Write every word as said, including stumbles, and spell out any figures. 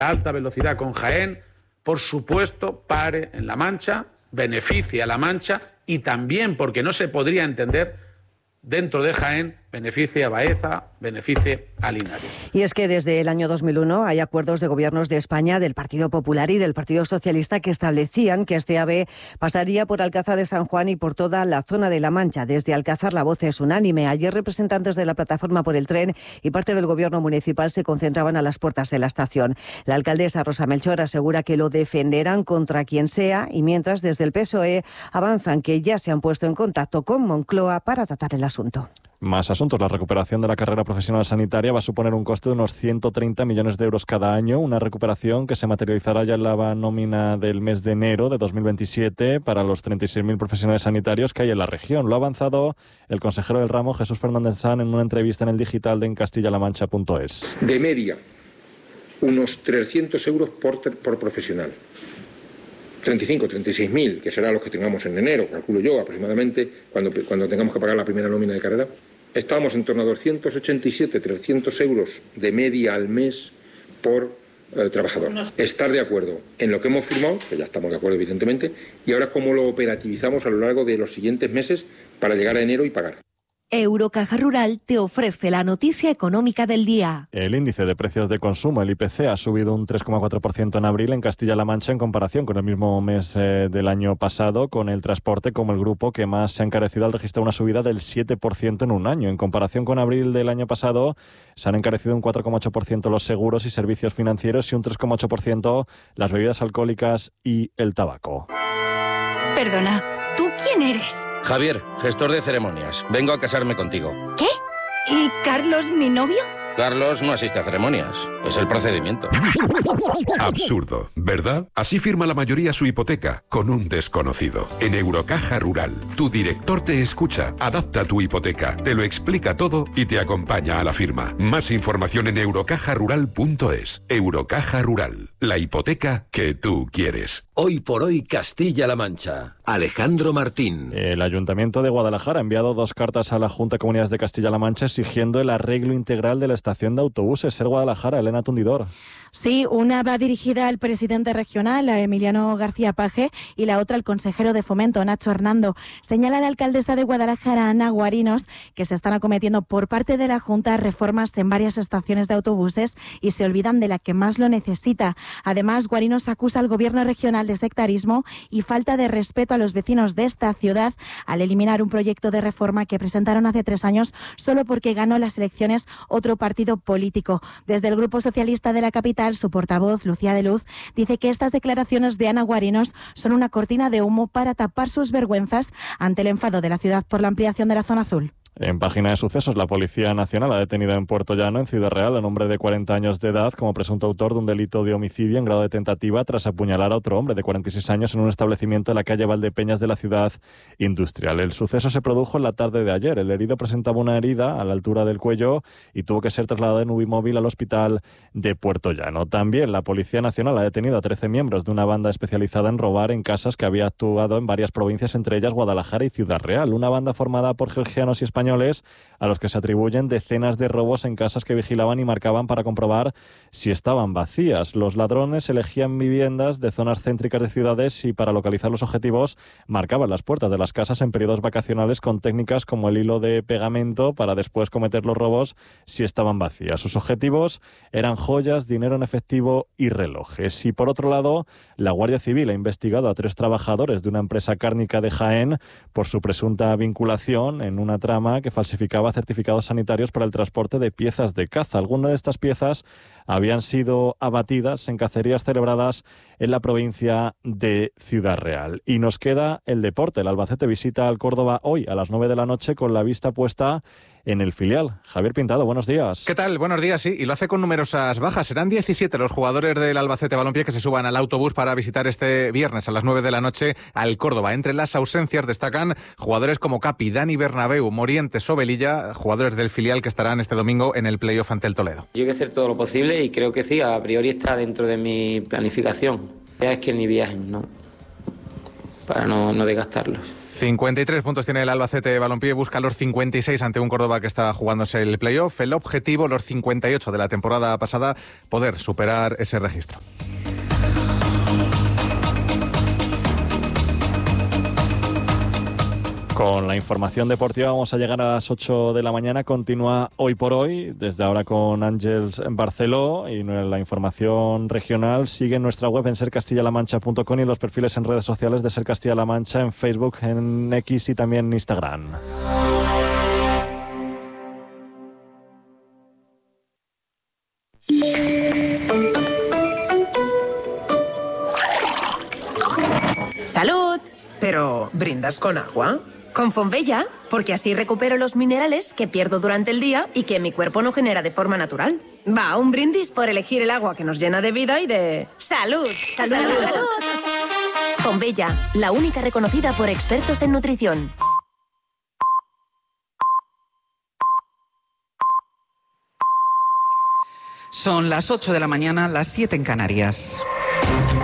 alta velocidad con Jaén, por supuesto, pare en La Mancha, beneficie a La Mancha y también, porque no se podría entender, dentro de Jaén, beneficie a Baeza, beneficie a Linares. Y es que desde el año dos mil uno hay acuerdos de gobiernos de España, del Partido Popular y del Partido Socialista que establecían que este AVE pasaría por Alcázar de San Juan y por toda la zona de La Mancha. Desde Alcázar la voz es unánime. Ayer representantes de la Plataforma por el Tren y parte del gobierno municipal se concentraban a las puertas de la estación. La alcaldesa Rosa Melchor asegura que lo defenderán contra quien sea y mientras desde el P S O E avanzan que ya se han puesto en contacto con Moncloa para tratar el asunto. Más asuntos. La recuperación de la carrera profesional sanitaria va a suponer un coste de unos ciento treinta millones de euros cada año, una recuperación que se materializará ya en la nómina del mes de enero de dos mil veintisiete para los treinta y seis mil profesionales sanitarios que hay en la región. Lo ha avanzado el consejero del ramo, Jesús Fernández San, en una entrevista en el digital de en castilla la mancha punto es. De media, unos trescientos euros por, por profesional. treinta y cinco, treinta y seis mil, que será los que tengamos en enero, calculo yo aproximadamente, cuando, cuando tengamos que pagar la primera nómina de carrera. Estábamos en torno a doscientos ochenta y siete, trescientos euros de media al mes por eh, trabajador. Estar de acuerdo en lo que hemos firmado, que ya estamos de acuerdo evidentemente, y ahora cómo lo operativizamos a lo largo de los siguientes meses para llegar a enero y pagar. Eurocaja Rural te ofrece la noticia económica del día. El índice de precios de consumo, el I P C, ha subido un tres coma cuatro por ciento en abril en Castilla-La Mancha en comparación con el mismo mes eh, del año pasado, con el transporte como el grupo que más se ha encarecido al registrar una subida del siete por ciento en un año. En comparación con abril del año pasado, se han encarecido un cuatro coma ocho por ciento los seguros y servicios financieros y un tres coma ocho por ciento las bebidas alcohólicas y el tabaco. Perdona, ¿tú quién eres? Javier, gestor de ceremonias. Vengo a casarme contigo. ¿Qué? ¿Y Carlos, mi novio? Carlos no asiste a ceremonias. Es el procedimiento. Absurdo, ¿verdad? Así firma la mayoría su hipoteca, con un desconocido. En Eurocaja Rural, tu director te escucha, adapta tu hipoteca, te lo explica todo y te acompaña a la firma. Más información en eurocaja rural punto es. Eurocaja Rural, la hipoteca que tú quieres. Hoy por hoy Castilla-La Mancha. Alejandro Martín. El Ayuntamiento de Guadalajara ha enviado dos cartas a la Junta de Comunidades de Castilla-La Mancha exigiendo el arreglo integral de la estación de autobuses Ser Guadalajara. Elena Tundidor. Sí, una va dirigida al presidente regional, a Emiliano García Paje, y la otra al consejero de Fomento, Nacho Hernando. Señala la alcaldesa de Guadalajara, Ana Guarinos, que se están acometiendo por parte de la Junta reformas en varias estaciones de autobuses y se olvidan de la que más lo necesita. Además, Guarinos acusa al gobierno regional de sectarismo y falta de respeto a los vecinos de esta ciudad al eliminar un proyecto de reforma que presentaron hace tres años solo porque ganó las elecciones otro partido político. Desde el Grupo Socialista de la capital, su portavoz, Lucía de Luz, dice que estas declaraciones de Ana Guarinos son una cortina de humo para tapar sus vergüenzas ante el enfado de la ciudad por la ampliación de la zona azul. En página de sucesos, la Policía Nacional ha detenido en Puerto Llano, en Ciudad Real, a un hombre de cuarenta años de edad como presunto autor de un delito de homicidio en grado de tentativa tras apuñalar a otro hombre de cuarenta y seis años en un establecimiento en la calle Valdepeñas de la ciudad industrial. El suceso se produjo en la tarde de ayer. El herido presentaba una herida a la altura del cuello y tuvo que ser trasladado en U B I móvil al hospital de Puerto Llano. También la Policía Nacional ha detenido a trece miembros de una banda especializada en robar en casas que había actuado en varias provincias, entre ellas Guadalajara y Ciudad Real. Una banda formada por georgianos y españoles a los que se atribuyen decenas de robos en casas que vigilaban y marcaban para comprobar si estaban vacías. Los ladrones elegían viviendas de zonas céntricas de ciudades y para localizar los objetivos marcaban las puertas de las casas en periodos vacacionales con técnicas como el hilo de pegamento para después cometer los robos si estaban vacías. Sus objetivos eran joyas, dinero en efectivo y relojes. Y por otro lado, la Guardia Civil ha investigado a tres trabajadores de una empresa cárnica de Jaén por su presunta vinculación en una trama que falsificaba certificados sanitarios para el transporte de piezas de caza. Algunas de estas piezas habían sido abatidas en cacerías celebradas en la provincia de Ciudad Real. Y nos queda el deporte. El Albacete visita al Córdoba hoy a las nueve de la noche con la vista puesta en el filial. Javier Pintado, buenos días. ¿Qué tal? Buenos días, sí. Y lo hace con numerosas bajas. Serán diecisiete los jugadores del Albacete Balompié que se suban al autobús para visitar este viernes a las nueve de la noche al Córdoba. Entre las ausencias destacan jugadores como Capi, Dani Bernabéu, Morientes o Velilla, jugadores del filial que estarán este domingo en el playoff ante el Toledo. Yo voy a hacer todo lo posible y creo que sí, a priori está dentro de mi planificación. Ya es que ni viajen, ¿no? Para no, no desgastarlos. cincuenta y tres puntos tiene el Albacete Balompié, busca los cincuenta y seis ante un Córdoba que está jugándose el playoff. El objetivo, los cincuenta y ocho de la temporada pasada, poder superar ese registro. Con la información deportiva vamos a llegar a las ocho de la mañana. Continúa Hoy por Hoy, desde ahora con Ángels Barceló, y la información regional sigue en nuestra web en ser castilla la mancha punto com y en los perfiles en redes sociales de Ser Castilla-La Mancha, en Facebook, en X y también en Instagram. ¡Salud! Pero, ¿brindas con agua? Con Fonbella, porque así recupero los minerales que pierdo durante el día y que mi cuerpo no genera de forma natural. Va, un brindis por elegir el agua que nos llena de vida y de... ¡Salud! ¡Salud! ¡Salud! ¡Salud! Fonbella, la única reconocida por expertos en nutrición. Son las ocho de la mañana, las siete en Canarias.